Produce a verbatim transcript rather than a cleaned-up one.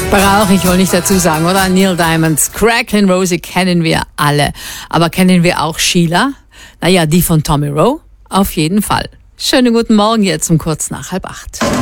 Brauche ich wohl nicht dazu sagen, oder? Neil Diamonds Cracklin' Rosie kennen wir alle. Aber kennen wir auch Sheila? Naja, die von Tommy Roe? Auf jeden Fall. Schönen guten Morgen jetzt um kurz nach halb acht.